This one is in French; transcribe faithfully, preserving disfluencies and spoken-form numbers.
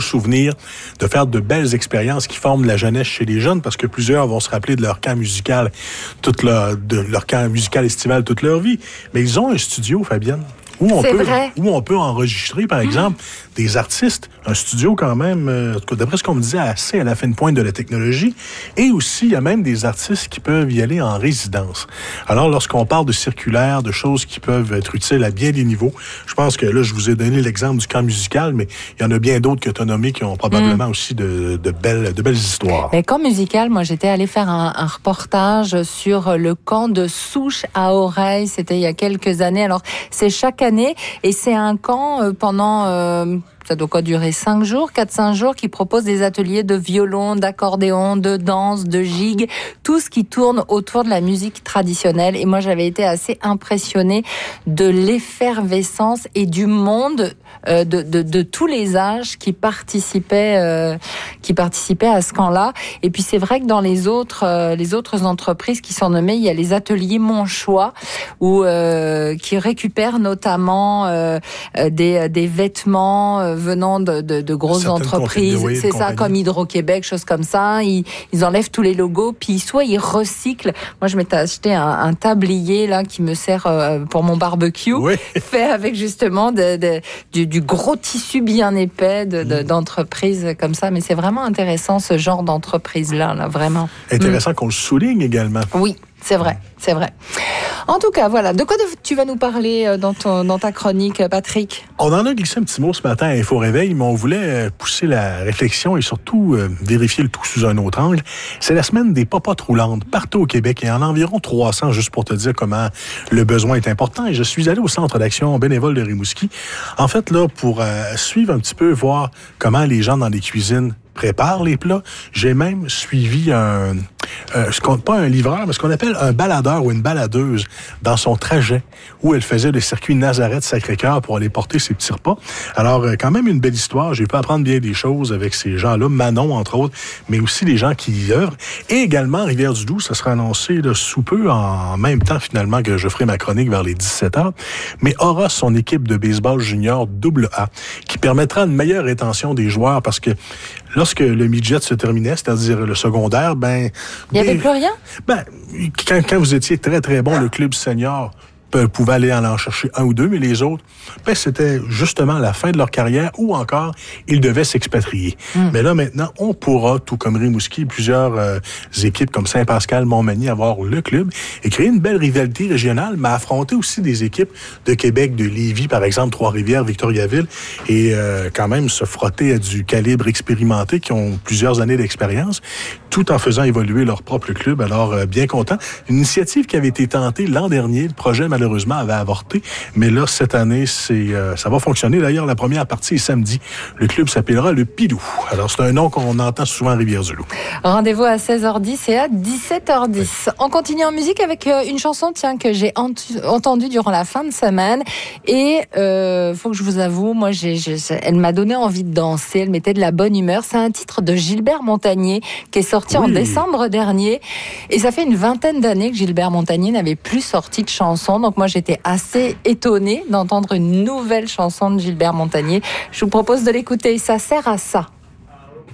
souvenirs, de faire de belles expériences qui forment la jeunesse chez les jeunes, parce que plusieurs vont se rappeler de leur camp musical, toute leur, de leur camp musical estival toute leur vie. Mais ils ont un studio, Fabienne. Où on, peut, où on peut enregistrer, par exemple, mmh. des artistes. Un studio quand même, euh, d'après ce qu'on me disait, assez à la fine pointe de la technologie. Et aussi, il y a même des artistes qui peuvent y aller en résidence. Alors, lorsqu'on parle de circulaire, de choses qui peuvent être utiles à bien des niveaux, je pense que là, je vous ai donné l'exemple du camp musical, mais il y en a bien d'autres que tu as nommés qui ont probablement mmh. aussi de, de, belles, de belles histoires. Mais camp musical, moi, j'étais allée faire un, un reportage sur le camp de Souche à Oreille. C'était il y a quelques années. Alors, c'est chaque année, et c'est un camp euh, pendant euh, ça doit quoi durer cinq jours, quatre cinq jours, qui propose des ateliers de violon, d'accordéon, de danse, de gigue, tout ce qui tourne autour de la musique traditionnelle. Et moi, j'avais été assez impressionnée de l'effervescence et du monde euh, de, de, de tous les âges qui participaient, euh, qui participaient à ce camp-là. Et puis, c'est vrai que dans les autres, euh, les autres entreprises qui sont nommées, il y a les ateliers Monchois, où euh, qui récupèrent notamment euh, des, des vêtements euh, venant de, de, de grosses certaines entreprises, oui, c'est ça, comme Hydro-Québec, choses comme ça. Ils, ils enlèvent tous les logos, puis soit ils recyclent. Moi, je m'étais acheté un, un tablier là qui me sert euh, pour mon barbecue, oui. fait avec justement de, de, du, du gros tissu bien épais de, de, mmh. d'entreprises comme ça. Mais c'est vraiment intéressant ce genre d'entreprise-là, là, vraiment. Intéressant mmh. qu'on le souligne également. Oui. C'est vrai, c'est vrai. En tout cas, voilà. De quoi tu vas nous parler dans, ton, dans ta chronique, Patrick? On en a glissé un petit mot ce matin à Info Réveil, mais on voulait pousser la réflexion et surtout euh, vérifier le tout sous un autre angle. C'est la semaine des popotes roulantes partout au Québec. Il y en a environ trois cents, juste pour te dire comment le besoin est important. Et je suis allé au Centre d'action bénévole de Rimouski. En fait, là, pour euh, suivre un petit peu, voir comment les gens dans les cuisines préparent les plats. J'ai même suivi un, euh, ce qu'on, pas un livreur, mais ce qu'on appelle un baladeur ou une baladeuse dans son trajet où elle faisait le circuit Nazareth-Sacré-Cœur pour aller porter ses petits repas. Alors, euh, quand même une belle histoire. J'ai pu apprendre bien des choses avec ces gens-là, Manon, entre autres, mais aussi les gens qui y œuvrent. Et également, Rivière-du-Loup, ça sera annoncé là, sous peu, en même temps, finalement, que je ferai ma chronique vers les dix-sept heures, mais aura son équipe de baseball junior double A, qui permettra une meilleure rétention des joueurs parce que lorsque le midget se terminait, c'est-à-dire le secondaire, ben... Il n'y avait plus rien? Ben, quand, quand vous étiez très, très bon, le club senior pouvaient aller en chercher un ou deux, mais les autres, ben, c'était justement la fin de leur carrière ou encore, ils devaient s'expatrier. Mm. Mais là, maintenant, on pourra, tout comme Rimouski, plusieurs euh, équipes comme Saint-Pascal, Montmagny, avoir le club et créer une belle rivalité régionale, mais affronter aussi des équipes de Québec, de Lévis, par exemple, Trois-Rivières, Victoriaville, et euh, quand même se frotter à du calibre expérimenté qui ont plusieurs années d'expérience, tout en faisant évoluer leur propre club. Alors, euh, bien content. Une initiative qui avait été tentée l'an dernier, le projet, malheureusement, avait avorté. Mais là, cette année, c'est, euh, ça va fonctionner. D'ailleurs, la première partie est samedi. Le club s'appellera le Pilou. Alors, c'est un nom qu'on entend souvent à Rivière-du-Loup. Rendez-vous à seize heures dix et à dix-sept heures dix. Oui. On continue en musique avec une chanson, tiens, que j'ai ent- entendue durant la fin de semaine. Et, euh, faut que je vous avoue, moi, j'ai, j'ai, elle m'a donné envie de danser. Elle mettait de la bonne humeur. C'est un titre de Gilbert Montagnier qui est sorti oui. en décembre dernier. Et ça fait une vingtaine d'années que Gilbert Montagnier n'avait plus sorti de chanson. Donc moi, j'étais assez étonnée d'entendre une nouvelle chanson de Gilbert Montagnier. Je vous propose de l'écouter. Ça sert à ça.